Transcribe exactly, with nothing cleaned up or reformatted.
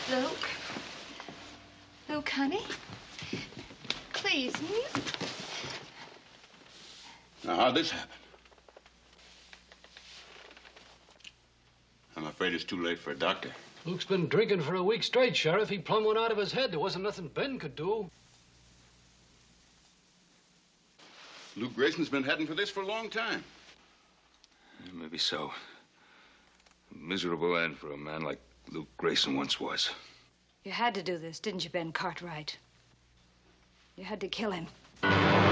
Luke. Luke, honey. Please, will you? Now, how'd this happen? I'm afraid it's too late for a doctor. Luke's been drinking for a week straight, Sheriff. He plumb went out of his head. There wasn't nothing Ben could do. Luke Grayson's been heading for this for a long time. Maybe so. A miserable end for a man like Luke Grayson once was. You had to do this, didn't you, Ben Cartwright? You had to kill him.